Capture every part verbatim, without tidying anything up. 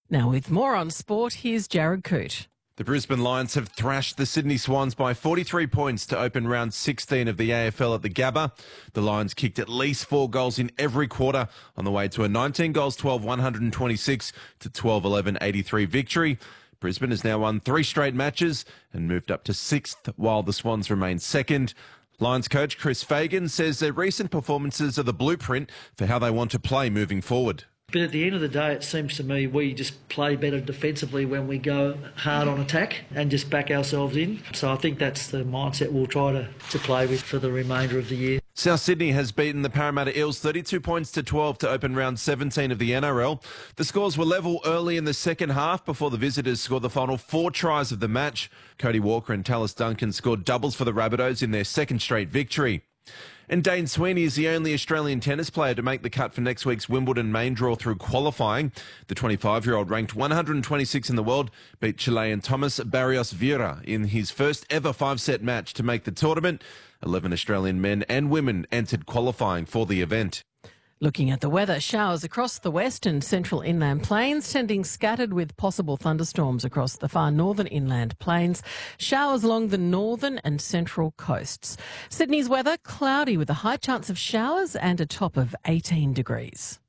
Now with more on sport, here's Jared Coote. The Brisbane Lions have thrashed the Sydney Swans by forty-three points to open round sixteen of the A F L at the Gabba. The Lions kicked at least four goals in every quarter on the way to a nineteen goals twelve one twenty-six to twelve eleven eighty-three victory. Brisbane has now won three straight matches and moved up to sixth, while the Swans remain second. Lions coach Chris Fagan says their recent performances are the blueprint for how they want to play moving forward. But at the end of the day, it seems to me we just play better defensively when we go hard on attack and just back ourselves in. So I think that's the mindset we'll try to, to play with for the remainder of the year. South Sydney has beaten the Parramatta Eels thirty-two points to twelve to open round seventeen of the N R L. The scores were level early in the second half before the visitors scored the final four tries of the match. Cody Walker and Tallis Duncan scored doubles for the Rabbitohs in their second straight victory. And Dane Sweeney is the only Australian tennis player to make the cut for next week's Wimbledon main draw through qualifying. The twenty-five-year-old, ranked one hundred twenty-six in the world, beat Chilean Thomas Barrios Vieira in his first ever five-set match to make the tournament. eleven Australian men and women entered qualifying for the event. Looking at the weather, showers across the west and central inland plains, tending scattered with possible thunderstorms across the far northern inland plains. Showers along the northern and central coasts. Sydney's weather, cloudy with a high chance of showers and a top of eighteen degrees.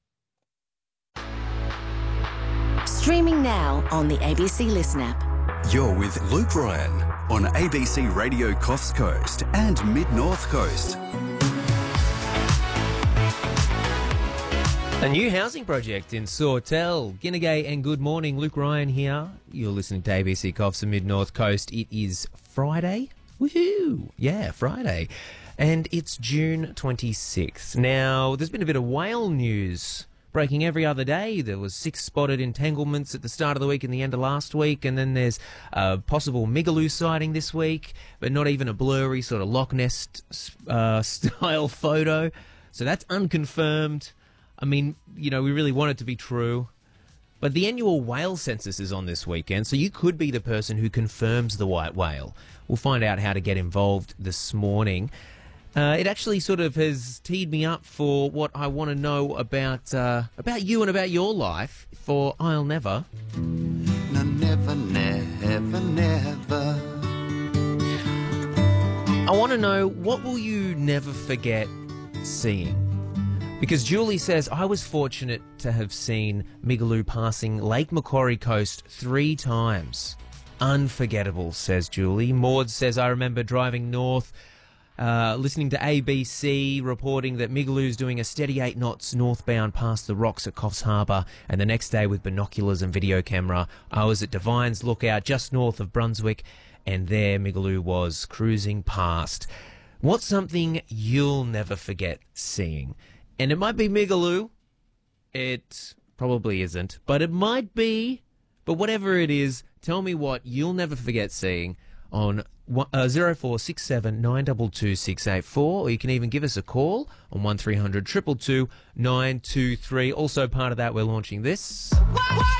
Streaming now on the A B C Listen app. You're with Luke Ryan on A B C Radio Coffs Coast and Mid-North Coast. A new housing project in Sawtell. Ginnegay and good morning. Luke Ryan here. You're listening to A B C Coffs and Mid-North Coast. It is Friday. Woohoo! Yeah, Friday. And it's June twenty-sixth. Now, there's been a bit of whale news breaking every other day. There was six spotted entanglements at the start of the week and the end of last week, and then there's a possible Migaloo sighting this week, but not even a blurry sort of Loch Ness uh, style photo. So that's unconfirmed. I mean, you know, we really want it to be true. But the annual whale census is on this weekend, so you could be the person who confirms the white whale. We'll find out how to get involved this morning. Uh, it actually sort of has teed me up for what I want to know about uh, about you and about your life for I'll Never. No, never, never, never. I want to know, what will you never forget seeing? Because Julie says, I was fortunate to have seen Migaloo passing Lake Macquarie coast three times. Unforgettable, says Julie. Maud says, I remember driving north, uh, listening to A B C, reporting that Migaloo's doing a steady eight knots northbound past the rocks at Coffs Harbour, and the next day with binoculars and video camera, I was at Devine's Lookout just north of Brunswick, and there Migaloo was cruising past. What's something you'll never forget seeing? And it might be Migaloo. It probably isn't, but it might be. But whatever it is, tell me what you'll never forget seeing on uh, zero four six seven nine two two six eight four, or you can even give us a call on one three hundred two two two nine two three. Also part of that, we're launching this. What, what?